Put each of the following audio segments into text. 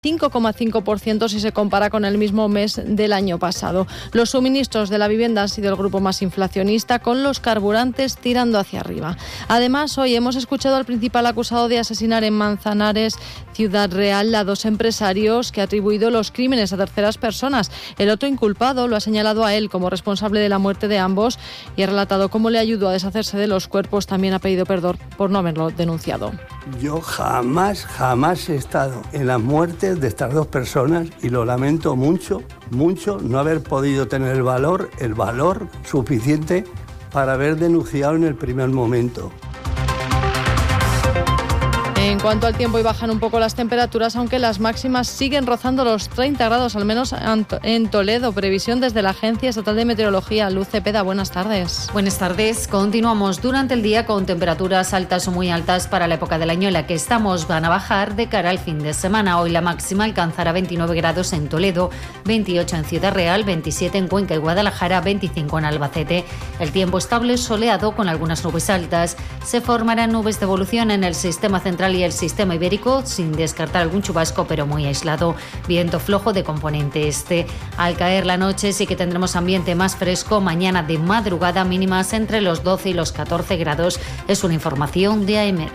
5,5% si se compara con el mismo mes del año pasado. Los suministros de la vivienda han sido el grupo más inflacionista, con los carburantes tirando hacia arriba. Además, hoy hemos escuchado al principal acusado de asesinar en Manzanares, Ciudad Real, a 2 empresarios que ha atribuido los crímenes a terceras personas. El otro inculpado lo ha señalado a él como responsable de la muerte de ambos y ha relatado cómo le ayudó a deshacerse de los cuerpos. También ha pedido perdón por no haberlo denunciado. Yo jamás he estado en las muertes de estas 2 personas y lo lamento mucho no haber podido tener el valor suficiente para haber denunciado en el primer momento. En cuanto al tiempo, y bajan un poco las temperaturas, aunque las máximas siguen rozando los 30 grados, al menos en Toledo. Previsión desde la Agencia Estatal de Meteorología. Luz Cepeda, buenas tardes. Buenas tardes. Continuamos durante el día con temperaturas altas o muy altas para la época del año en la que estamos. Van a bajar de cara al fin de semana. Hoy la máxima alcanzará 29 grados en Toledo, 28 en Ciudad Real, 27 en Cuenca y Guadalajara, 25 en Albacete. El tiempo estable, soleado con algunas nubes altas. Se formarán nubes de evolución en el sistema central y el sistema ibérico, sin descartar algún chubasco, pero muy aislado. Viento flojo de componente este. Al caer la noche sí que tendremos ambiente más fresco. Mañana de madrugada, mínimas entre los 12 y los 14 grados. Es una información de AEMET.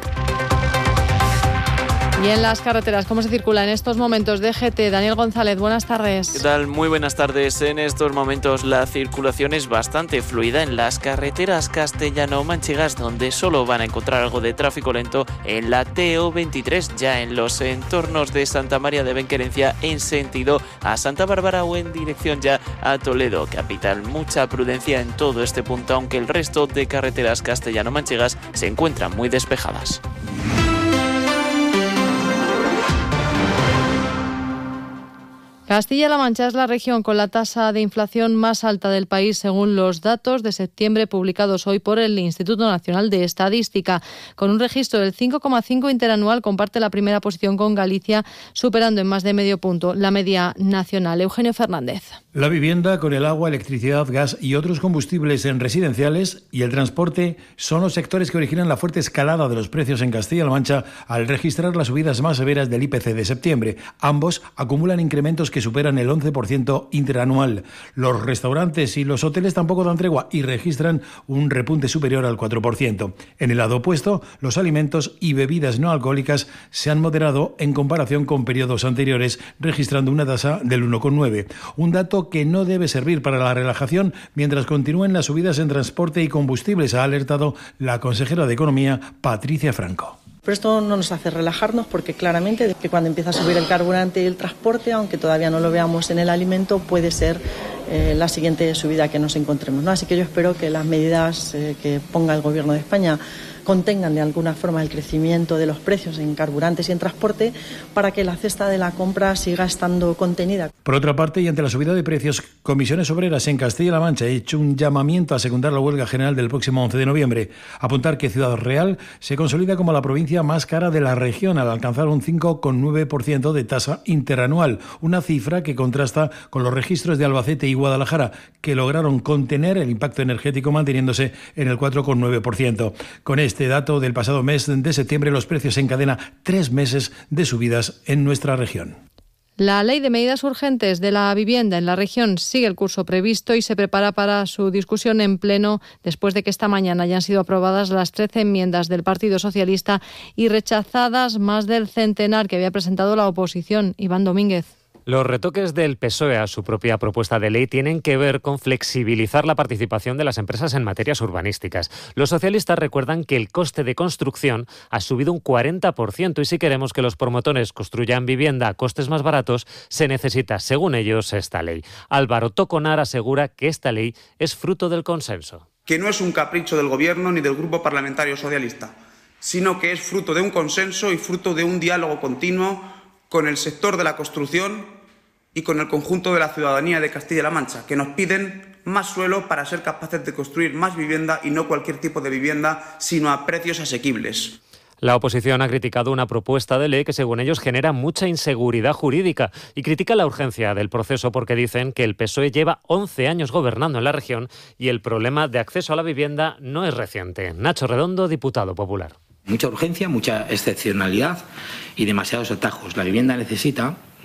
Y en las carreteras, ¿cómo se circula en estos momentos? DGT, Daniel González, buenas tardes. ¿Qué tal? Muy buenas tardes. En estos momentos la circulación es bastante fluida en las carreteras castellano-manchegas, donde solo van a encontrar algo de tráfico lento en la TO23, ya en los entornos de Santa María de Benquerencia en sentido a Santa Bárbara o en dirección ya a Toledo, capital. Mucha prudencia en todo este punto, aunque el resto de carreteras castellano-manchegas se encuentran muy despejadas. Castilla-La Mancha es la región con la tasa de inflación más alta del país, según los datos de septiembre publicados hoy por el Instituto Nacional de Estadística. Con un registro del 5,5 interanual, comparte la primera posición con Galicia, superando en más de medio punto la media nacional. Eugenio Fernández. La vivienda, con el agua, electricidad, gas y otros combustibles en residenciales, y el transporte son los sectores que originan la fuerte escalada de los precios en Castilla-La Mancha al registrar las subidas más severas del IPC de septiembre. Ambos acumulan incrementos que superan el 11% interanual. Los restaurantes y los hoteles tampoco dan tregua y registran un repunte superior al 4%. En el lado opuesto, los alimentos y bebidas no alcohólicas se han moderado en comparación con periodos anteriores, registrando una tasa del 1,9%. Un dato que no debe servir para la relajación mientras continúen las subidas en transporte y combustibles, ha alertado la consejera de Economía, Patricia Franco. Pero esto no nos hace relajarnos, porque claramente que cuando empieza a subir el carburante y el transporte, aunque todavía no lo veamos en el alimento, puede ser la siguiente subida que nos encontremos, ¿no? Así que yo espero que las medidas que ponga el Gobierno de España contengan de alguna forma el crecimiento de los precios en carburantes y en transporte, para que la cesta de la compra siga estando contenida. Por otra parte, y ante la subida de precios, Comisiones Obreras en Castilla-La Mancha ha hecho un llamamiento a secundar la huelga general del próximo 11 de noviembre. Apuntar que Ciudad Real se consolida como la provincia más cara de la región, al alcanzar un 5,9% de tasa interanual, una cifra que contrasta con los registros de Albacete y Guadalajara, que lograron contener el impacto energético manteniéndose en el 4,9%. Con este dato del pasado mes de septiembre, los precios encadenan 3 meses de subidas en nuestra región. La Ley de Medidas Urgentes de la Vivienda en la región sigue el curso previsto y se prepara para su discusión en pleno, después de que esta mañana hayan sido aprobadas las 13 enmiendas del Partido Socialista y rechazadas más del centenar que había presentado la oposición. Iván Domínguez. Los retoques del PSOE a su propia propuesta de ley tienen que ver con flexibilizar la participación de las empresas en materias urbanísticas. Los socialistas recuerdan que el coste de construcción ha subido un 40% y si queremos que los promotores construyan vivienda a costes más baratos, se necesita, según ellos, esta ley. Álvaro Toconar asegura que esta ley es fruto del consenso. Que no es un capricho del Gobierno ni del Grupo Parlamentario Socialista, sino que es fruto de un consenso y fruto de un diálogo continuo con el sector de la construcción y con el conjunto de la ciudadanía de Castilla-La Mancha, que nos piden más suelo para ser capaces de construir más vivienda, y no cualquier tipo de vivienda, sino a precios asequibles. La oposición ha criticado una propuesta de ley que, según ellos, genera mucha inseguridad jurídica y critica la urgencia del proceso porque dicen que el PSOE lleva 11 años gobernando en la región y el problema de acceso a la vivienda no es reciente. Nacho Redondo, diputado popular. Mucha urgencia, mucha excepcionalidad y demasiados atajos. La vivienda necesita